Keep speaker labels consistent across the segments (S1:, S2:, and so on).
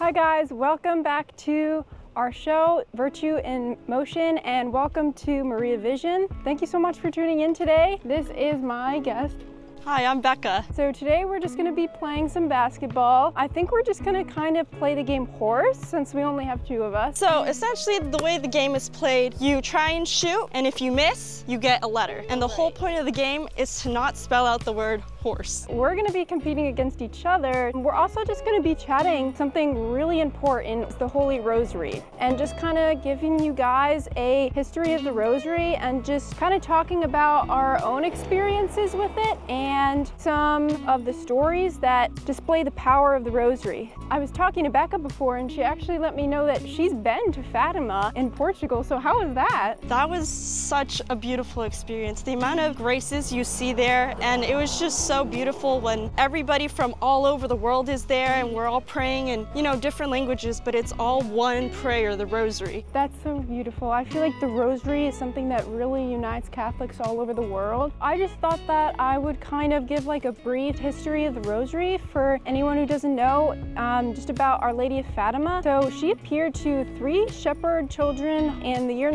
S1: Hi guys, welcome back to our show, Virtue in Motion, and welcome to Maria Vision. Thank you so much for tuning in today. This is my guest.
S2: Hi, I'm Becca.
S1: So today we're just gonna be playing some basketball. I think we're just gonna kind of play the game horse since we only have two of us.
S2: So essentially the way the game is played, you try and shoot, and if you miss, you get a letter. And the whole point of the game is to not spell out the word horse.
S1: We're gonna be competing against each other. We're also just gonna be chatting something really important, the Holy Rosary, and just kind of giving you guys a history of the Rosary and just kind of talking about our own experiences with it and some of the stories that display the power of the Rosary. I was talking to Becca before and she actually let me know that she's been to Fatima in Portugal, so how was that?
S2: That was such a beautiful experience. The amount of graces you see there, and it was just so beautiful when everybody from all over the world is there and we're all praying in, different languages, but it's all one prayer, the Rosary.
S1: That's so beautiful. I feel like the Rosary is something that really unites Catholics all over the world. I just thought that I would kind of give like a brief history of the Rosary for anyone who doesn't know, just about Our Lady of Fatima. So she appeared to 3 shepherd children in the year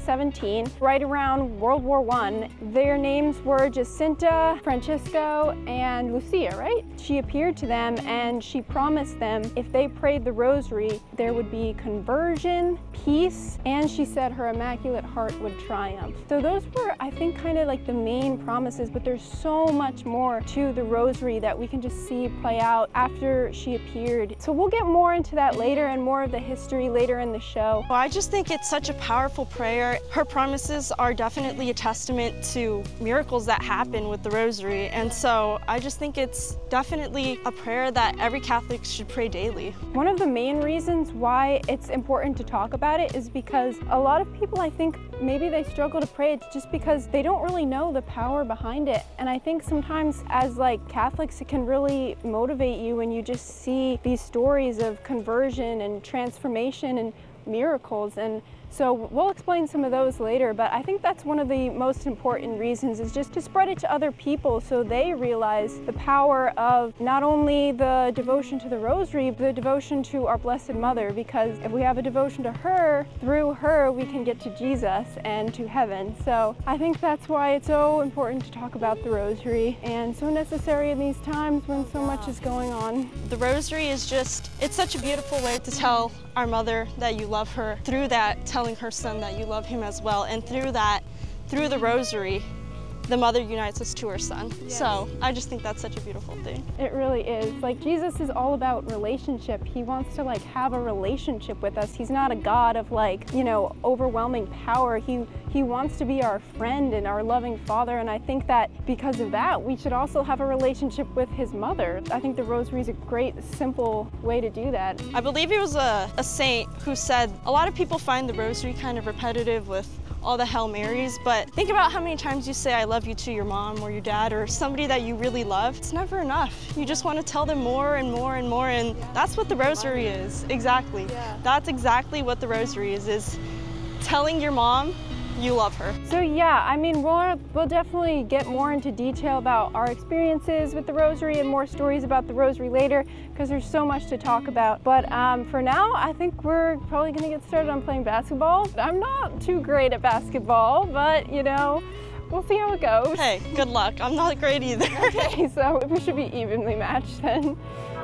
S1: 1917, right around World War I. Their names were Jacinta, Francisco, and Lucia, right? She appeared to them and she promised them if they prayed the Rosary, there would be conversion, peace, and she said her Immaculate Heart would triumph. So those were, I think, kind of like the main promises, but there's so much more to the Rosary that we can just see play out after she appeared. So we'll get more into that later and more of the history later in the show.
S2: Well, I just think it's such a powerful prayer. Her promises are definitely a testament to miracles that happen with the Rosary, and so I just think it's definitely a prayer that every Catholic should pray daily.
S1: One of the main reasons why it's important to talk about it is because a lot of people, I think, maybe they struggle to pray it just because they don't really know the power behind it. And I think sometimes as like Catholics, it can really motivate you when you just see these stories of conversion and transformation and miracles. And so we'll explain some of those later, but I think that's one of the most important reasons, is just to spread it to other people so they realize the power of not only the devotion to the Rosary, but the devotion to our Blessed Mother, because if we have a devotion to her, through her we can get to Jesus and to heaven. So I think that's why it's so important to talk about the Rosary and so necessary in these times when so much is going on.
S2: The Rosary is just, it's such a beautiful way to tell our mother that you love her, through that telling her son that you love him as well, and through that, through the Rosary, the mother unites us to her son. Yes. So I just think that's such a beautiful thing.
S1: It really is. Like, Jesus is all about relationship. He wants to like have a relationship with us. He's not a God of like, overwhelming power. He wants to be our friend and our loving Father, and I think that because of that, we should also have a relationship with his mother. I think the Rosary is a great, simple way to do that.
S2: I believe it was a saint who said, a lot of people find the Rosary kind of repetitive with all the Hail Marys, but think about how many times you say I love you to your mom or your dad or somebody that you really love. It's never enough. You just want to tell them more and more and more, and that's what the Rosary is. Exactly. Yeah. That's exactly what the Rosary is telling your mom you love her.
S1: So yeah, I mean, we'll definitely get more into detail about our experiences with the Rosary and more stories about the Rosary later, because there's so much to talk about. But for now, I think we're probably gonna get started on playing basketball. I'm not too great at basketball, but we'll see how it goes.
S2: Hey, good luck. I'm not great either.
S1: Okay, so we should be evenly matched then.